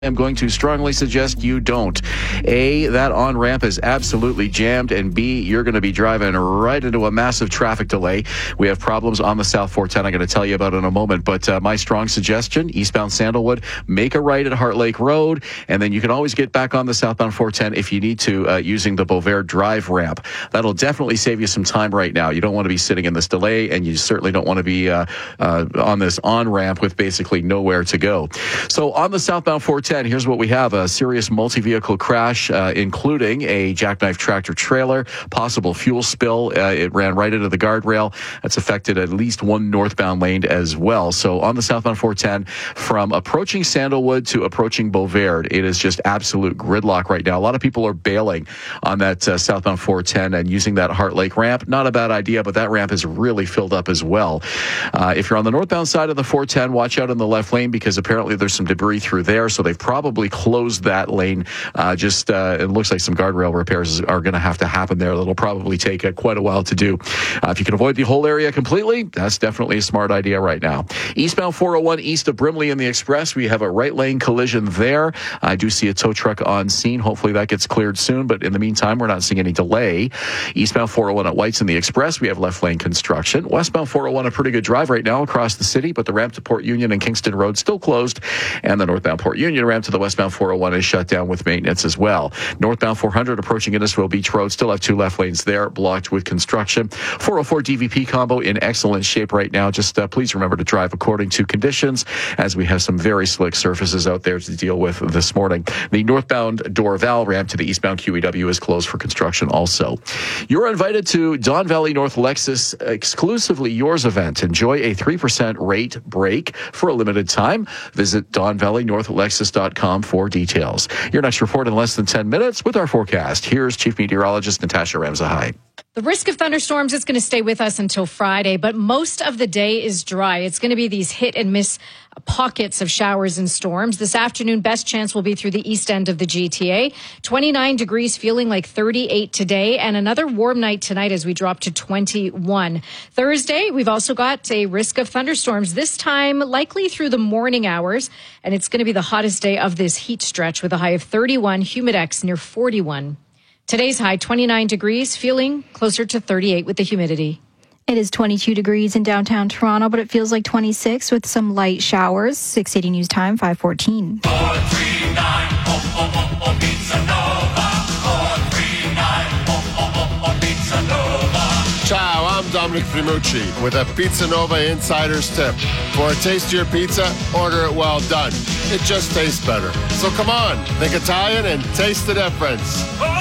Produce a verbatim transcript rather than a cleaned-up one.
I'm going to strongly suggest you don't. A, that on-ramp is absolutely jammed, and B, you're going to be driving right into a massive traffic delay. We have problems on the South four ten I'm going to tell you about in a moment, but uh, my strong suggestion, eastbound Sandalwood, make a right at Heart Lake Road, and then you can always get back on the southbound four ten if you need to uh, using the Beauvais Drive ramp. That'll definitely save you some time right now. You don't want to be sitting in this delay, and you certainly don't want to be uh, uh, on this on-ramp with basically nowhere to go. So on the southbound four ten, here's what we have: a serious multi-vehicle crash, uh, including a jackknife tractor trailer, possible fuel spill. Uh, it ran right into the guardrail. That's affected at least one northbound lane as well. So on the southbound four ten, from approaching Sandalwood to approaching Beauvais, it is just absolute gridlock right now. A lot of people are bailing on that uh, southbound four ten and using that Heart Lake ramp. Not a bad idea, but that ramp is really filled up as well. Uh, if you're on the northbound side of the four ten, watch out in the left lane because apparently there's some debris through there, so they've probably closed that lane. Uh, just uh, it looks like some guardrail repairs are going to have to happen there. That'll probably take uh, quite a while to do. Uh, if you can avoid the whole area completely, that's definitely a smart idea right now. Eastbound four oh one east of Brimley in the Express, we have a right lane collision there. I do see a tow truck on scene. Hopefully that gets cleared soon, but in the meantime, we're not seeing any delay. Eastbound four oh one at White's in the Express, we have left lane construction. Westbound four oh one, a pretty good drive right now across the city, but the ramp to Port Union and Kingston Road still closed, and the northbound Port Union ramp to the westbound four oh one is shut down with maintenance as well. Northbound four hundred approaching Innisfil Beach Road, still have two left lanes there, blocked with construction. four oh four D V P combo in excellent shape right now. Just uh, please remember to drive according to conditions, as we have some very slick surfaces out there to deal with this morning. The northbound Dorval ramp to the eastbound Q E W is closed for construction also. You're invited to Don Valley North Lexus Exclusively Yours event. Enjoy a three percent rate break for a limited time. Visit don valley north lexus dot com for details. Your next report in less than ten minutes with our forecast. Here's Chief Meteorologist Natasha Ramzahai. The risk of thunderstorms is going to stay with us until Friday, but most of the day is dry. It's going to be these hit and miss pockets of showers and storms. This afternoon, best chance will be through the east end of the G T A. twenty-nine degrees, feeling like thirty-eight today, and another warm night tonight as we drop to twenty-one. Thursday, we've also got a risk of thunderstorms, this time likely through the morning hours, and it's going to be the hottest day of this heat stretch with a high of thirty-one, humidex near forty-one. Today's high, twenty-nine degrees, feeling closer to thirty-eight with the humidity. It is twenty-two degrees in downtown Toronto, but it feels like twenty-six with some light showers. six eighty News Time, five fourteen. four three nine, oh, oh, oh, oh, Pizza Nova. four three nine, oh, oh, oh, oh, Pizza Nova. Ciao, I'm Dominic Primucci with a Pizza Nova Insider's Tip. For a tastier pizza, order it well done. It just tastes better. So come on, think Italian and taste the difference.